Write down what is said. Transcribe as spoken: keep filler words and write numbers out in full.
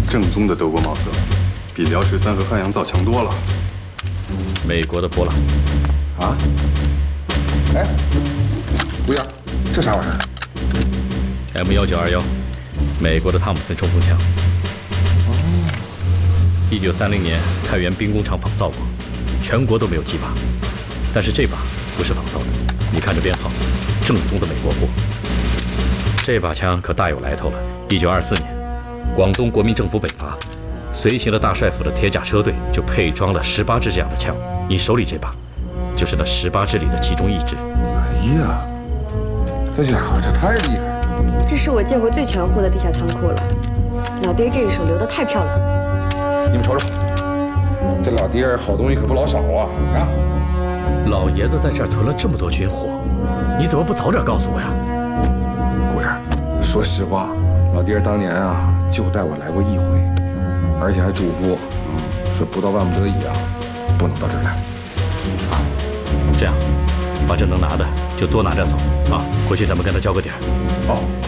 正宗的德国毛瑟，比辽十三和汉阳造强多了。 美国的波朗。 啊？哎，姑爷，这啥玩意儿 ？M 幺九二幺，美国的汤姆森冲锋枪。 哦。 一九三零年，太原兵工厂仿造过，全国都没有几把。但是这把不是仿造的，你看这编号，正宗的美国货。这把枪可大有来头了。一九二四年，广东国民政府北伐，随行的大帅府的铁甲车队就配装了十八支这样的枪。你手里这把，就是那十八支里的其中一支。 哎呀，这家伙这太厉害了！ 这是我见过最全乎的地下仓库了。老爹这一手留得太漂亮了。 你们瞅瞅，这老爹好东西可不老少啊！啊， 老爷子在这儿囤了这么多军火，你怎么不早点告诉我呀？ 姑爷，说实话，老爹当年啊就带我来过一回，而且还嘱咐，嗯，说不到万不得已啊，不能到这儿来。 啊，这样，把这能拿的就多拿点走啊，回去咱们跟他交个底儿。 哦。